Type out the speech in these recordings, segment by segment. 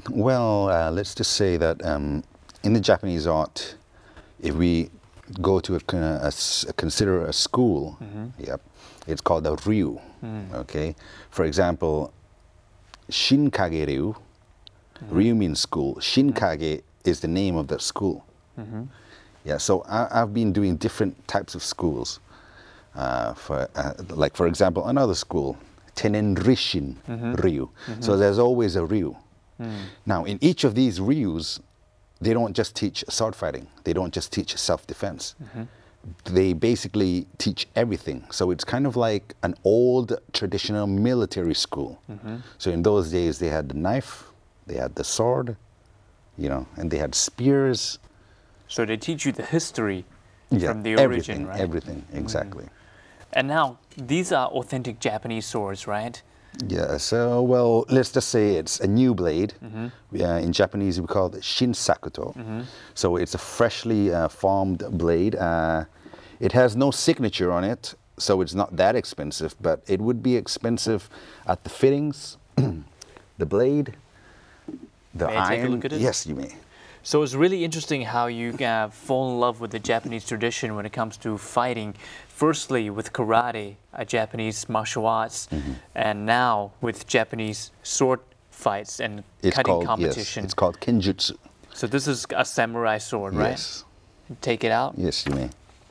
Well, let's just say that in the Japanese art, if we go to consider a school, yep, it's called a ryu. Okay, for example, Shinkage Ryu. Ryu means school. Shinkage is the name of the school. Yeah, so I've been doing different types of schools. Like for example, another school, Tenen Rishin Ryu. So there's always a Ryu. Now, in each of these Ryus, they don't just teach sword fighting. They don't just teach self-defense. They basically teach everything. So it's kind of like an old traditional military school. So in those days, they had the knife, they had the sword, you know, and they had spears. So they teach you the history from the everything, origin, right? Everything, exactly. And now, these are authentic Japanese swords, right? Yeah, so, well, let's just say it's a new blade. In Japanese, we call it shinsakuto. So it's a freshly formed blade. It has no signature on it, so it's not that expensive, but it would be expensive at the fittings, the blade, the May iron. I take a look at it? Yes, you may. So it's really interesting how you fall in love with the Japanese tradition when it comes to fighting. Firstly, with karate, a Japanese martial arts, and now with Japanese sword fights and cutting competition. Yes, it's called kenjutsu. So this is a samurai sword, right? Yes. Take it out. Yes, you may.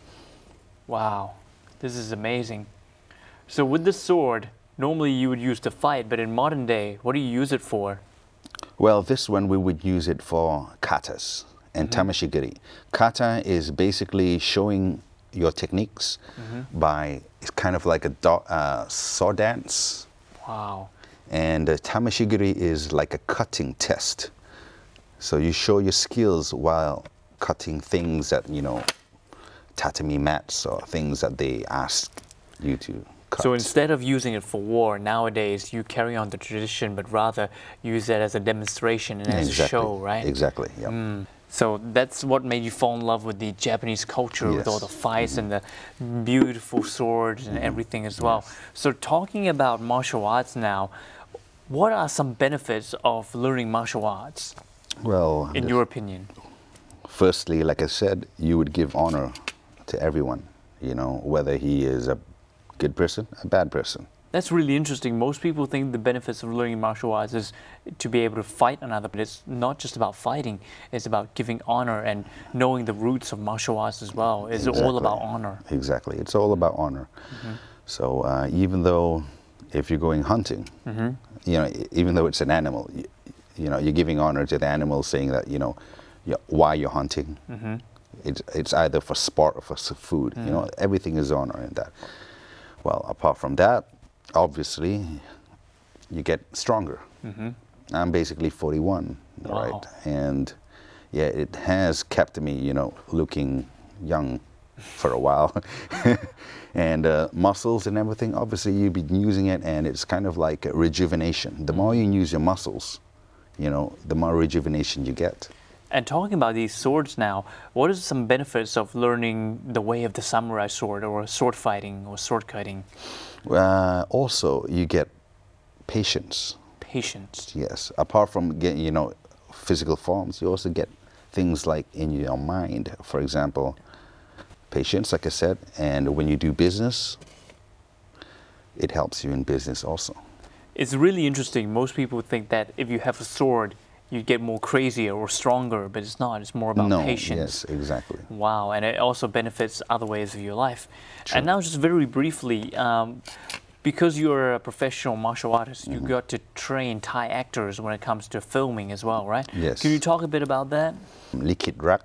Wow, this is amazing. So with this sword, normally you would use to fight, but in modern day, what do you use it for? Well, this one we would use it for katas and tamashigiri. Kata is basically showing your techniques by, it's kind of like a sword dance. Wow. And tamashigiri is like a cutting test. So you show your skills while cutting things that, you know, tatami mats or things that they ask you to cut. So instead of using it for war, nowadays you carry on the tradition, but rather use it as a demonstration and as a show, right? Exactly, yeah. So that's what made you fall in love with the Japanese culture, with all the fights and the beautiful swords and everything as well. So talking about martial arts now, what are some benefits of learning martial arts, well, in your opinion? Firstly, like I said, you would give honor to everyone, you know, whether he is a good person, a bad person. That's really interesting. Most people think the benefits of learning martial arts is to be able to fight another, but it's not just about fighting. It's about giving honor and knowing the roots of martial arts as well. It's all about honor. Exactly. It's all about honor. So even though if you're going hunting, you know, even though it's an animal, you know, you're giving honor to the animal, saying that, you know, why you're hunting. It's either for sport or for food. You know, everything is honor in that. Well, apart from that, obviously, you get stronger. I'm basically 41, right? And yeah, it has kept me, you know, looking young for a while. And muscles and everything, obviously you've been using it and it's kind of like a rejuvenation. The more you use your muscles, you know, the more rejuvenation you get. And talking about these swords now, what are some benefits of learning the way of the samurai sword or sword fighting or sword cutting? Also, you get patience. Patience. Yes. Apart from getting, you know, physical forms, you also get things like in your mind. For example, patience, like I said, and when you do business, it helps you in business also. It's really interesting. Most people think that if you have a sword, you get more crazier or stronger, but it's not. It's more about patience. Yes, exactly. Wow, and it also benefits other ways of your life. True. And now just very briefly, because you're a professional martial artist, you got to train Thai actors when it comes to filming as well, right? Yes. Can you talk a bit about that? Likit Rak,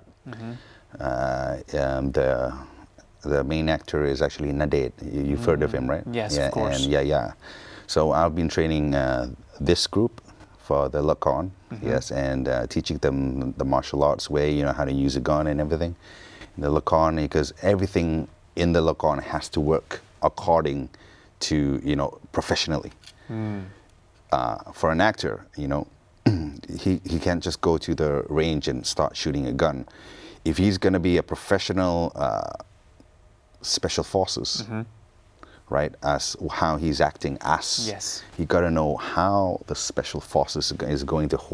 the main actor is actually Nadet. You've heard of him, right? Yes, yeah, of course. And yeah. So I've been training this group for the Lakon, yes, and teaching them the martial arts way, you know, how to use a gun and everything. The Lakon, because everything in the Lakon has to work according to, you know, professionally. For an actor, you know, he can't just go to the range and start shooting a gun. If he's going to be a professional special forces, right, as how he's acting as, Yes. you got to know how the special forces is going to hold